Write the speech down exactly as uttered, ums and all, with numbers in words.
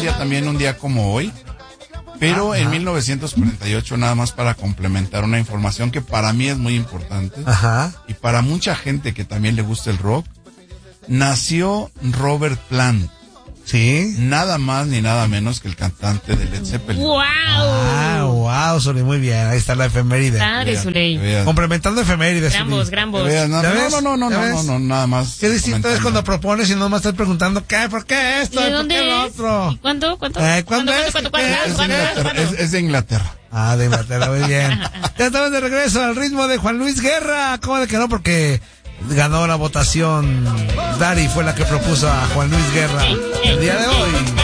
nacería también un día como hoy, pero Ajá. en mil novecientos cuarenta y ocho, nada más para complementar una información que para mí es muy importante. Ajá. Y para mucha gente que también le gusta el rock, nació Robert Plant. Sí. Nada más ni nada menos que el cantante de Led Zeppelin. ¡Wow! Ah, wow, Zuli, muy bien. Ahí está la efeméride. Padre, Zuli. Complementando efemérides. Gran voz, gran voz. No, no, no, no, no, no, no, nada más. Qué distinto es cuando propones y no me estás preguntando qué, por qué esto, ¿Y de por dónde qué lo es? otro. ¿Y cuándo? ¿Cuánto? Eh, ¿cuándo, ¿Cuándo, es? ¿Cuándo? ¿Cuándo? Es, ¿Cuándo? de ¿Cuándo? es, es de Inglaterra. Ah, de Inglaterra, muy bien. Ya estamos de regreso al ritmo de Juan Luis Guerra. ¿Cómo de que no? Porque ganó la votación. Dari fue la que propuso a Juan Luis Guerra el día de hoy.